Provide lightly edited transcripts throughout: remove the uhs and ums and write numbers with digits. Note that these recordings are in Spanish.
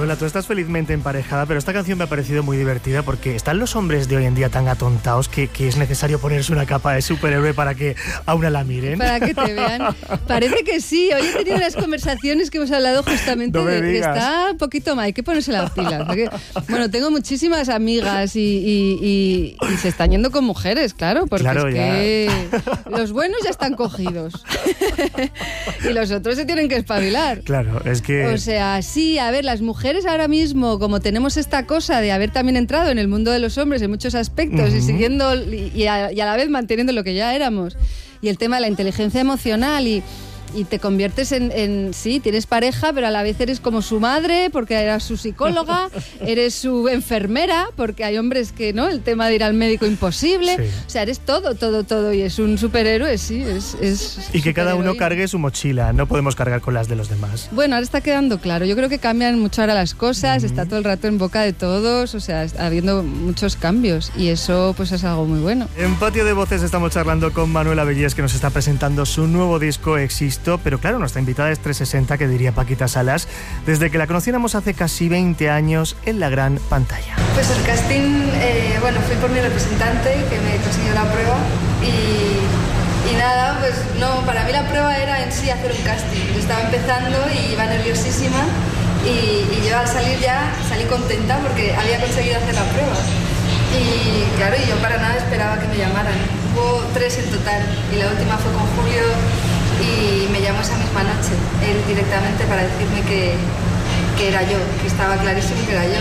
Manuela, tú estás felizmente emparejada, pero esta canción me ha parecido muy divertida porque están los hombres de hoy en día tan atontados que es necesario ponerse una capa de superhéroe para que a una la miren. Para que te vean. Parece que sí. Hoy he tenido unas conversaciones que hemos hablado justamente no de que está un poquito mal. Hay que ponerse las pilas. Porque, bueno, tengo muchísimas amigas y se están yendo con mujeres, claro, porque claro, es que los buenos ya están cogidos y los otros se tienen que espabilar. Claro, es que... O sea, sí, a ver, las mujeres ahora mismo, como tenemos esta cosa de haber también entrado en el mundo de los hombres en muchos aspectos y siguiendo y a la vez manteniendo lo que ya éramos, y el tema de la inteligencia emocional y te conviertes en sí, tienes pareja, pero a la vez eres como su madre, porque eras su psicóloga, eres su enfermera, porque hay hombres que, ¿no? El tema de ir al médico imposible. Sí. O sea, eres todo, y es un superhéroe, sí, es y que cada uno cargue su mochila, no podemos cargar con las de los demás. Bueno, ahora está quedando claro. Yo creo que cambian mucho ahora las cosas, está todo el rato en boca de todos, o sea, está habiendo muchos cambios y eso pues es algo muy bueno. En Patio de Voces estamos charlando con Manuela Bellés, que nos está presentando su nuevo disco Existo. Pero claro, nuestra invitada es 360, que diría Paquita Salas, desde que la conociéramos hace casi 20 años en la gran pantalla. Pues el casting, fui por mi representante, que me consiguió la prueba, y nada, pues no, para mí la prueba era en sí hacer un casting. Yo estaba empezando y iba nerviosísima, y yo al salir ya salí contenta porque había conseguido hacer la prueba. Y claro, yo para nada esperaba que me llamaran. Hubo 3 en total, y la última fue con Julio, y me llamó esa misma noche, él directamente, para decirme que era yo, que estaba clarísimo que era yo,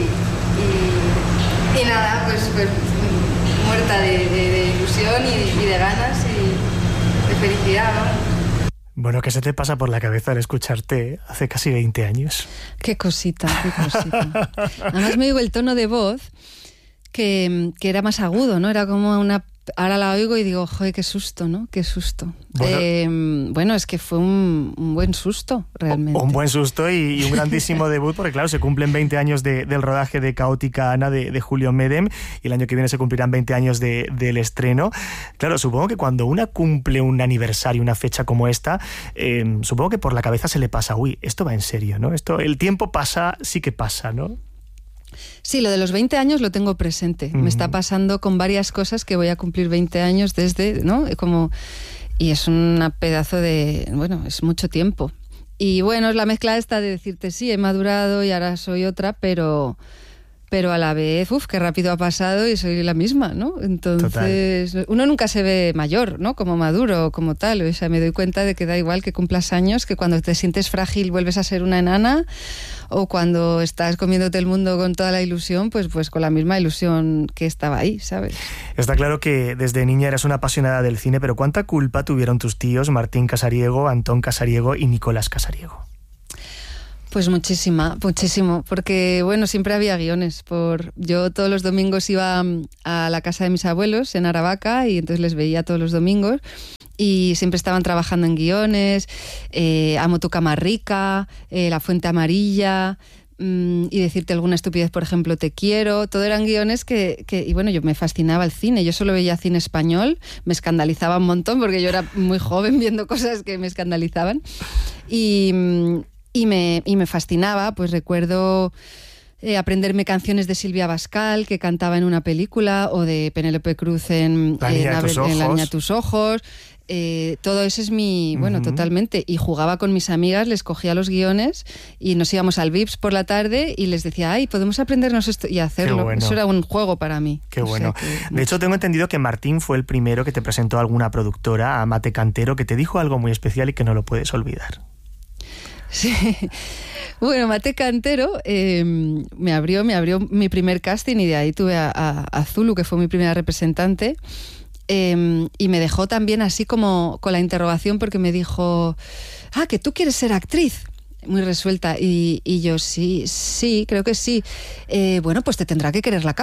y nada, pues muerta de ilusión y de ganas y de felicidad, ¿no? Bueno, ¿qué se te pasa por la cabeza al escucharte hace casi 20 años? Qué cosita. Además me digo el tono de voz que era más agudo, ¿no? Era como una... Ahora la oigo y digo, joder, qué susto, ¿no? Qué susto. Bueno, es que fue un buen susto, realmente. Un buen susto y un grandísimo debut, porque claro, se cumplen 20 años del rodaje de Caótica Ana de Julio Medem, y el año que viene se cumplirán 20 años del estreno. Claro, supongo que cuando una cumple un aniversario, una fecha como esta, supongo que por la cabeza se le pasa, uy, esto va en serio, ¿no? El tiempo pasa, sí que pasa, ¿no? Sí, lo de los 20 años lo tengo presente. Me está pasando con varias cosas que voy a cumplir 20 años desde, ¿no? Y es un pedazo de... Bueno, es mucho tiempo. Y bueno, es la mezcla esta de decirte, sí, he madurado y ahora soy otra, pero a la vez, qué rápido ha pasado y soy la misma, ¿no? Entonces, total. Uno nunca se ve mayor, ¿no? Como maduro o como tal. O sea, me doy cuenta de que da igual que cumplas años, que cuando te sientes frágil vuelves a ser una enana, o cuando estás comiéndote el mundo con toda la ilusión, pues con la misma ilusión que estaba ahí, ¿sabes? Está claro que desde niña eras una apasionada del cine, pero ¿cuánta culpa tuvieron tus tíos Martín Casariego, Antón Casariego y Nicolás Casariego? Pues muchísimo, porque bueno, siempre había guiones. Yo todos los domingos iba a la casa de mis abuelos en Aravaca y entonces les veía todos los domingos y siempre estaban trabajando en guiones, Amo tu cama rica, La fuente amarilla, y decirte alguna estupidez, por ejemplo, te quiero. Todo eran guiones y bueno, yo me fascinaba el cine. Yo solo veía cine español, me escandalizaba un montón porque yo era muy joven viendo cosas que me escandalizaban y me fascinaba. Pues recuerdo aprenderme canciones de Silvia Bascal, que cantaba en una película, o de Penélope Cruz en La niña de tus ojos. Todo eso es mi... Bueno, totalmente. Y jugaba con mis amigas, les cogía los guiones y nos íbamos al Vips por la tarde y les decía, ay, podemos aprendernos esto y hacerlo. Bueno. Eso era un juego para mí. Qué bueno. De hecho, tengo entendido que Martín fue el primero que te presentó a alguna productora, a Mate Cantero, que te dijo algo muy especial y que no lo puedes olvidar. Sí, bueno, Mate Cantero me abrió mi primer casting y de ahí tuve a Zulu, que fue mi primera representante, y me dejó también así como con la interrogación, porque me dijo, que tú quieres ser actriz, muy resuelta, y yo sí, creo que sí. Bueno, pues te tendrá que querer la cámara.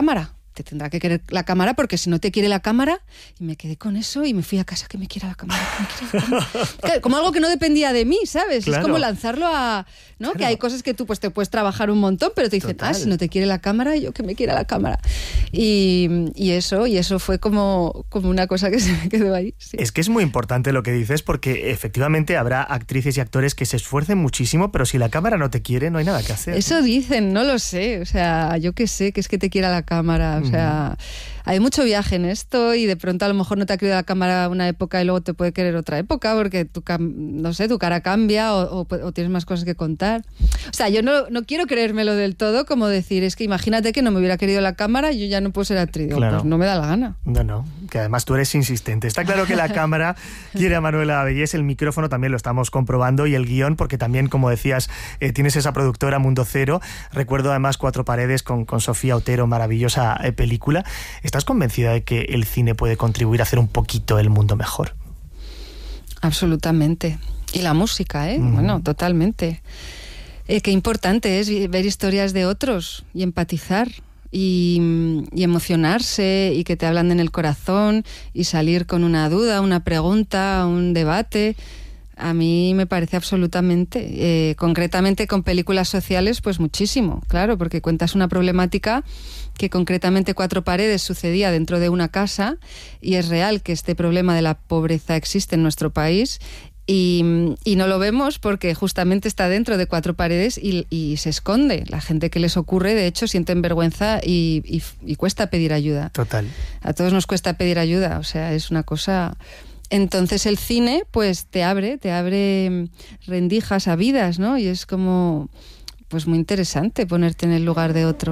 te tendrá que querer la cámara, porque si no te quiere la cámara, y me quedé con eso y me fui a casa, que me quiera la cámara, que me quiera la cámara. Claro, como algo que no dependía de mí, ¿sabes? Claro. Es como lanzarlo a... ¿no? Claro. Que hay cosas que tú pues te puedes trabajar un montón, pero te dicen, si no te quiere la cámara, yo que me quiera la cámara. Y eso fue como una cosa que se me quedó ahí. Sí. Es que es muy importante lo que dices, porque efectivamente habrá actrices y actores que se esfuercen muchísimo, pero si la cámara no te quiere, no hay nada que hacer. Eso dicen, no lo sé. O sea, yo qué sé, que es que te quiera la cámara. O sea, hay mucho viaje en esto, y de pronto a lo mejor no te ha querido la cámara una época y luego te puede querer otra época, porque tu cara cambia o tienes más cosas que contar. O sea, yo no quiero creérmelo del todo, como decir, es que imagínate que no me hubiera querido la cámara y yo ya no puedo ser actriz. Claro. Pues no me da la gana. No, que además tú eres insistente. Está claro que la cámara quiere a Manuela Bellés, el micrófono también lo estamos comprobando, y el guión, porque también, como decías, tienes esa productora Mundo Cero. Recuerdo además Cuatro Paredes con Sofía Otero, maravillosa película. ¿Estás convencida de que el cine puede contribuir a hacer un poquito el mundo mejor? Absolutamente. Y la música, Bueno, totalmente. Qué importante es ver historias de otros y empatizar y emocionarse, y que te hablan en el corazón, y salir con una duda, una pregunta, un debate. A mí me parece absolutamente. Concretamente con películas sociales, pues muchísimo, claro, porque cuentas una problemática que concretamente Cuatro Paredes sucedía dentro de una casa, y es real que este problema de la pobreza existe en nuestro país. Y no lo vemos porque justamente está dentro de cuatro paredes y se esconde. La gente que les ocurre, de hecho, sienten vergüenza y cuesta pedir ayuda. Total. A todos nos cuesta pedir ayuda, o sea, es una cosa... Entonces el cine, pues te abre rendijas a vidas, ¿no? Y es como, pues muy interesante ponerte en el lugar de otro.